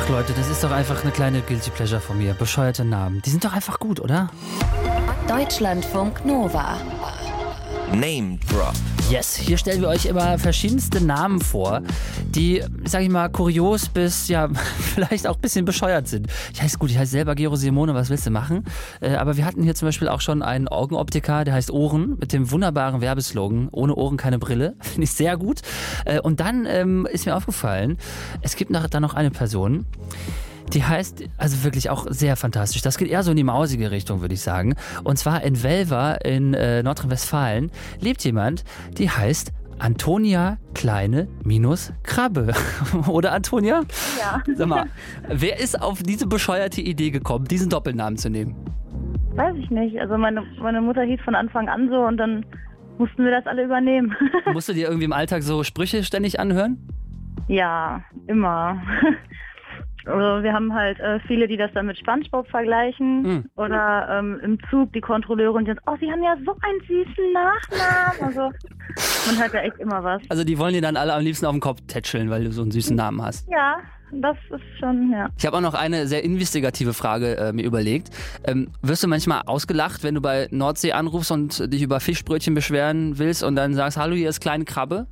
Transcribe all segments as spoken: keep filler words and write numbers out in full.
Ach Leute, das ist doch einfach eine kleine Guilty Pleasure von mir. Bescheuerte Namen. Die sind doch einfach gut, oder? Deutschlandfunk Nova. Name Drop. Yes, hier stellen wir euch immer verschiedenste Namen vor, die, sag ich mal, kurios bis, ja, vielleicht auch ein bisschen bescheuert sind. Ich heiße gut, ich heiße selber Gero Simone, was willst du machen? Äh, aber wir hatten hier zum Beispiel auch schon einen Augenoptiker, der heißt Ohren, mit dem wunderbaren Werbeslogan, ohne Ohren keine Brille. Finde ich sehr gut. Äh, und dann ähm, ist mir aufgefallen, es gibt noch, da noch eine Person, die heißt, also wirklich auch sehr fantastisch. Das geht eher so in die mausige Richtung, würde ich sagen. Und zwar in Welver in äh, Nordrhein-Westfalen lebt jemand, die heißt Antonia Kleine minus Krabbe. Oder Antonia? Ja. Sag mal, wer ist auf diese bescheuerte Idee gekommen, diesen Doppelnamen zu nehmen? Weiß ich nicht. Also meine, meine Mutter hieß von Anfang an so und dann mussten wir das alle übernehmen. Musst du dir irgendwie im Alltag so Sprüche ständig anhören? Ja, immer. Also wir haben halt äh, viele, die das dann mit SpongeBob vergleichen. Mhm. Oder ähm, im Zug die Kontrolleure, die sagen, oh, sie haben ja so einen süßen Nachnamen. Also man hört ja echt immer was. Also die wollen dir dann alle am liebsten auf den Kopf tätscheln, weil du so einen süßen Namen hast. Ja, das ist schon, ja. Ich habe auch noch eine sehr investigative Frage äh, mir überlegt. Ähm, wirst du manchmal ausgelacht, wenn du bei Nordsee anrufst und dich über Fischbrötchen beschweren willst und dann sagst, hallo, hier ist kleine Krabbe?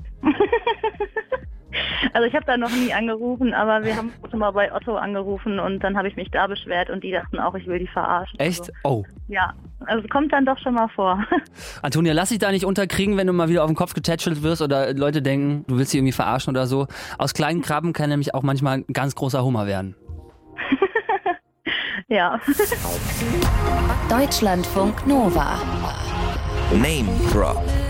Also ich habe da noch nie angerufen, aber wir haben schon mal bei Otto angerufen und dann habe ich mich da beschwert und die dachten auch, ich will die verarschen. Echt? Also, Oh. ja, also kommt dann doch schon mal vor. Antonia, lass dich da nicht unterkriegen, wenn du mal wieder auf den Kopf getätschelt wirst oder Leute denken, du willst sie irgendwie verarschen oder so. Aus kleinen Krabben kann nämlich auch manchmal ein ganz großer Hummer werden. Ja. Deutschlandfunk Nova. Name Drop.